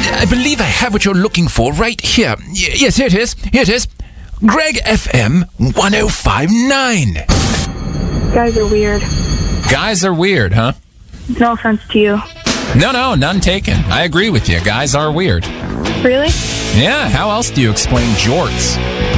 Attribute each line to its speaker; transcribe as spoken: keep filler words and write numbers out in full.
Speaker 1: I believe I have what you're looking for right here. Y- yes, here it is. Here it is. Greg F M one oh five point nine.
Speaker 2: Guys are weird.
Speaker 3: Guys are weird, huh?
Speaker 2: No offense to you.
Speaker 3: No, no, none taken. I agree with you. Guys are weird.
Speaker 2: Really?
Speaker 3: Yeah, how else do you explain jorts?